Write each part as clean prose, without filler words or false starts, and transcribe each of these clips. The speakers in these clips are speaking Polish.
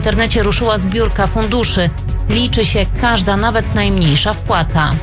W internecie ruszyła zbiórka funduszy. Liczy się każda, nawet najmniejsza wpłata.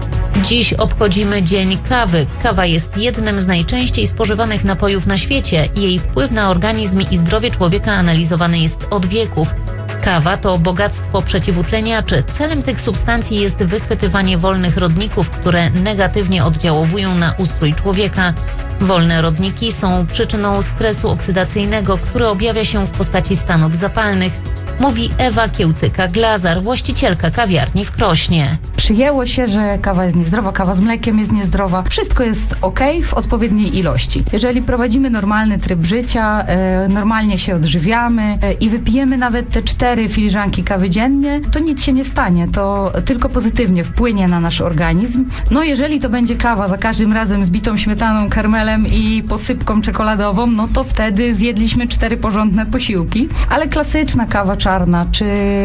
Dziś obchodzimy Dzień Kawy. Kawa jest jednym z najczęściej spożywanych napojów na świecie. Jej wpływ na organizm i zdrowie człowieka analizowany jest od wieków. Kawa to bogactwo przeciwutleniaczy. Celem tych substancji jest wychwytywanie wolnych rodników, które negatywnie oddziałowują na ustrój człowieka. Wolne rodniki są przyczyną stresu oksydacyjnego, który objawia się w postaci stanów zapalnych, mówi Ewa Kiełtyka-Glazar, właścicielka kawiarni w Krośnie. Przyjęło się, że kawa jest niezdrowa, kawa z mlekiem jest niezdrowa. Wszystko jest okej w odpowiedniej ilości. Jeżeli prowadzimy normalny tryb życia, normalnie się odżywiamy i wypijemy nawet te 4 filiżanki kawy dziennie, to nic się nie stanie. To tylko pozytywnie wpłynie na nasz organizm. No jeżeli to będzie kawa za każdym razem z bitą śmietaną, karmelem i posypką czekoladową, no to wtedy zjedliśmy 4 porządne posiłki. Ale klasyczna kawa czarna, czy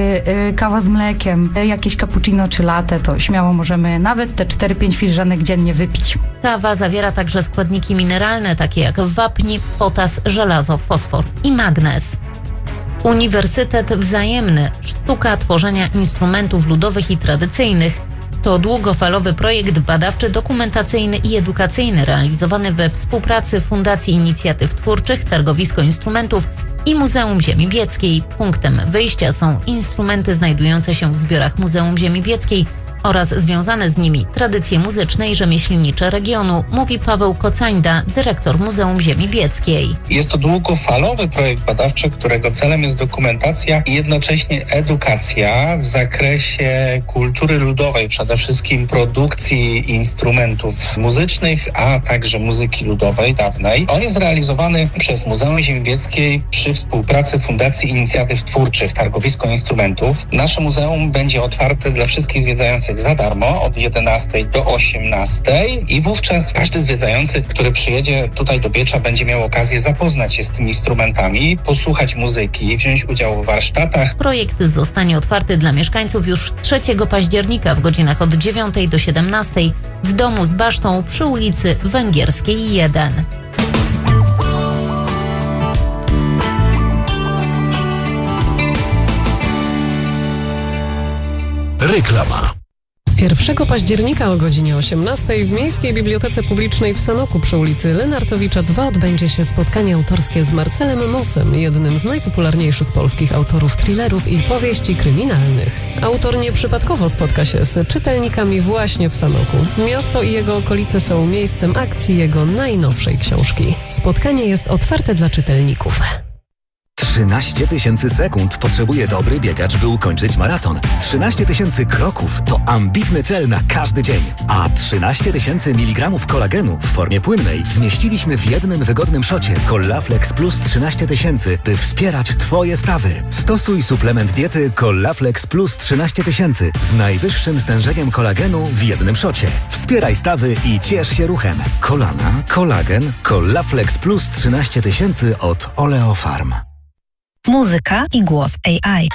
kawa z mlekiem, jakieś cappuccino czy latte, to śmiało możemy nawet te 4-5 filiżanek dziennie wypić. Kawa zawiera także składniki mineralne, takie jak wapń, potas, żelazo, fosfor i magnez. Uniwersytet Wzajemny. Sztuka tworzenia instrumentów ludowych i tradycyjnych. To długofalowy projekt badawczy, dokumentacyjny i edukacyjny realizowany we współpracy Fundacji Inicjatyw Twórczych, Targowisko Instrumentów i Muzeum Ziemi Bieckiej. Punktem wyjścia są instrumenty znajdujące się w zbiorach Muzeum Ziemi Bieckiej oraz związane z nimi tradycje muzyczne i rzemieślnicze regionu, mówi Paweł Kocańda, dyrektor Muzeum Ziemi Bieckiej. Jest to długofalowy projekt badawczy, którego celem jest dokumentacja i jednocześnie edukacja w zakresie kultury ludowej, przede wszystkim produkcji instrumentów muzycznych, a także muzyki ludowej dawnej. On jest realizowany przez Muzeum Ziemi Bieckiej przy współpracy Fundacji Inicjatyw Twórczych, Targowisko Instrumentów. Nasze muzeum będzie otwarte dla wszystkich zwiedzających za darmo od 11 do 18 i wówczas każdy zwiedzający, który przyjedzie tutaj do Biecza, będzie miał okazję zapoznać się z tymi instrumentami, posłuchać muzyki, wziąć udział w warsztatach. Projekt zostanie otwarty dla mieszkańców już 3 października w godzinach od 9 do 17 w domu z basztą przy ulicy Węgierskiej 1. Reklama. 1 października o godzinie 18 w Miejskiej Bibliotece Publicznej w Sanoku przy ulicy Lenartowicza 2 odbędzie się spotkanie autorskie z Marcelem Mossem, jednym z najpopularniejszych polskich autorów thrillerów i powieści kryminalnych. Autor nieprzypadkowo spotka się z czytelnikami właśnie w Sanoku. Miasto i jego okolice są miejscem akcji jego najnowszej książki. Spotkanie jest otwarte dla czytelników. 13 000 sekund potrzebuje dobry biegacz, by ukończyć maraton. 13 000 kroków to ambitny cel na każdy dzień. A 13 000 mg kolagenu w formie płynnej zmieściliśmy w jednym wygodnym szocie Collaflex Plus 13 000, by wspierać Twoje stawy. Stosuj suplement diety Collaflex Plus 13 000 z najwyższym stężeniem kolagenu w jednym szocie. Wspieraj stawy i ciesz się ruchem. Kolana, kolagen, Collaflex Plus 13 000 od Oleofarm. Muzyka i głos AI.